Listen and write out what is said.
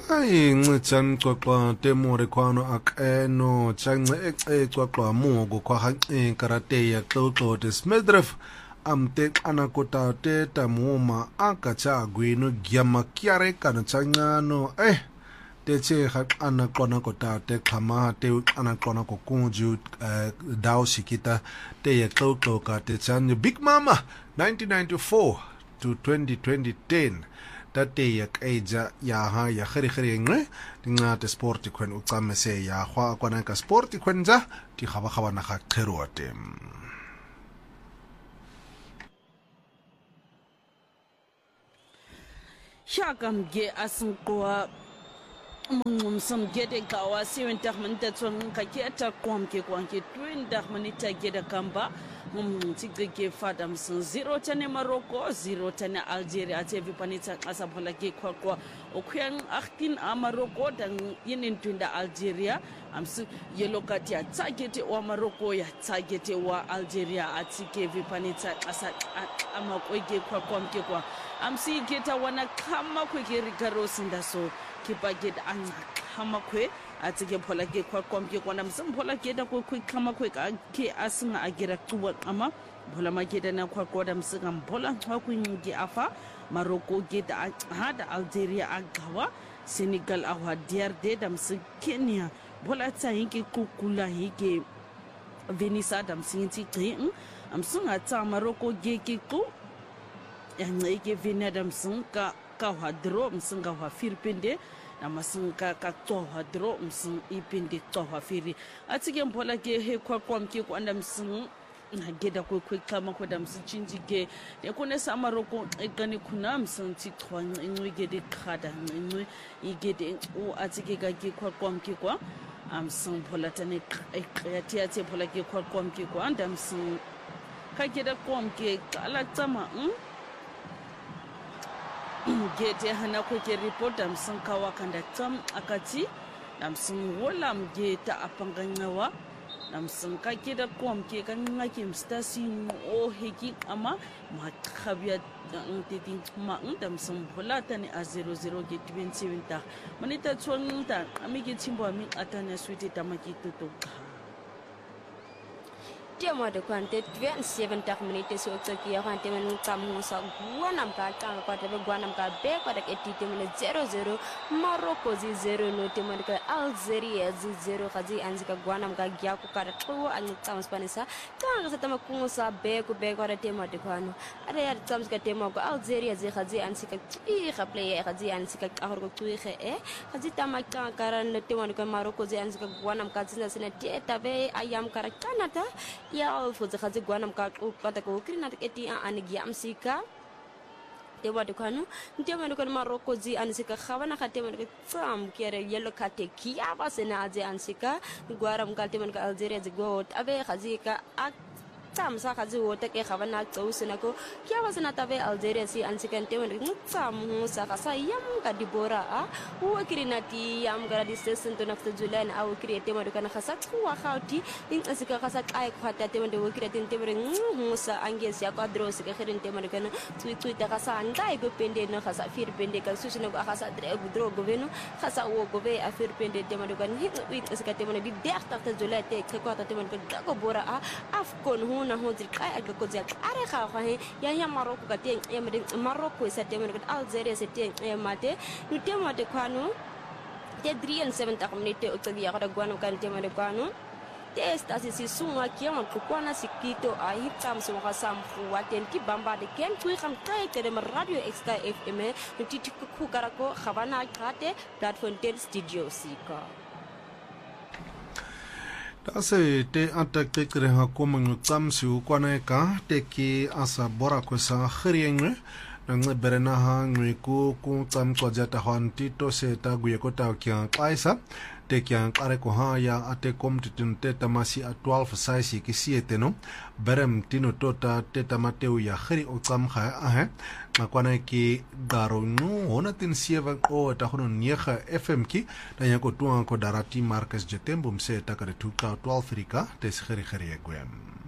Ai ncane xoxa temore kwano akeno chance xoxa mugo kwa hanci karate ya xoxo de smedref amte ana kota te tamuma akacha gwino gyama kyare kana changano te che ana kona kota te khama te ana kona ko kunju dao shikita te ya xoxo ka te chan Big Mama 1994 to 2010 tate ya kaija ya ha ya khiri ngwe dinga te sport kwen uqamese ya khwa kwana ka sport kwenza ti khaba na ga qherote shakamge asinqwa mungumsam gede kawa siwentah mantatson kaketa kwamke kwanke twindah manita gede kamba tigege fadam sun 0 tane Morocco 0 tane Algeria atevi panita asaphola ke kwakwa okuyang 18 a Morocco dan yinin twinda Algeria amsu yellow card ya target wa Morocco ya target wa Algeria atike vi panita asa amakwege kwakwa mkekwa amsi geta wana kama kwege rigaro sindaso kipaged anga kama kwe atike phola ke kwakwamke kwana msemphola ke da ko kama kwe ke asinga agira tuwa ama phola makeda na kwakwa msinga mphola nchwa kwingi afa Morocco geda hada Algeria agawa Senegal awa diarde damsi Kenya phola tsa hinki kukula hike Venisa damsinti qin amsunga tsa Morocco geke ku yangeke Venada msinga ka hadro msinga wa firpende na masinga ka toha dro msin ipindi toha firi atike mphola ke he kwakwamke kwanda msin na geda ko kama ko dam sinji ge ne kone sa Morocco ekani kuna msin ti twang ingwe de khada ingwe igede o atike ka ke kwakwamke kwa amsin phola tane ekati ati phola ke kwakwamke kwa anda msin ka geda kwamke ala tsama gete hana kweke report amsin kawa kanda tam akati amsin wola mgeta apanganyawa amsin kakeda kwamke kangaki mstasi o heki ama makhabya titi ma amsin bolata ni a 00 get 27 ta manita tswangta amike timbo ami atana switi tamaki tutuka Tiamo de quante 27 minutes so tsakiya kwante men tamu sa guanam ka tanga kwate be guanam ka be kwate etite men 00 Morocco 0 no temo de Algeria 0 khazi anzika guanam ka gya ku ka tlo an tamu spanisa tanga sa tama kungo sa be ku be kwate temo de kwano are ya tamu ka temo ko Algeria khazi ansika i kha player khazi ansika ka ko tuixe khazi tama ka karan temo de Morocco anzika guanam ka tsina sina tieta be ayam kara kanata ya fuze khazi gwanam ka kata ko krina eti anigi amsika tewa de kanu ntema de Morocco zi ansika khawana khatema de tsam kere yellow kate kiya basena aze ansika gwaram ka tema ka Algeria zi got abe khazi ka tsam sa khazi wota ke khawana tsawusena ko kiya basena tabe Algeria si ansika tema de tsam musa kasa yam ka dibora wo krina ti yam gara di sesento nafta July na wo krina tema de kana khasa twa khauti in asika khasa kai khata tema de wo krina tema de musa angesi ya quadro sika khirin tema de kana twi ta khasa ndai go pende no khasa fir pende ka susina go khasa dro goveno khasa wo go be afir pende tema de kana hit wi asika tema de derta July te khata tema de go bora afkon na hodri kai aga ko zia are kha kha ya Morocco ka te ya Morocco sa te Algeria sa te ya mate nu te mate kwano te 37 minute o tagi ya ka gwano kan te mate kwano te sta si sunga kiama ko kwana sikito a hitam so ka sam waten ki bamba de ken tui kham tai te radio extra fm nu ti ku karako khabana khate platform 10 studio sika Tase te atakte kreha komangu tsamsu kwaneka te ki asa bora kwesa khiriengwe nang berena ha ngwe ku tsam kwa jata hanti to se ta guye ko ta kya kaisa te kya kare ko ha ya ate komtitun te tamasi a 12 saisi ki siete no berem tino tota te tamateu ya khiri o tsam kha a makwana ki garo no ona tin sieva o ta hono niega fm ki dan ya ko tuan ko darati marcus jetembo mse ta kare tuka 12 rika te khiri khiri egwem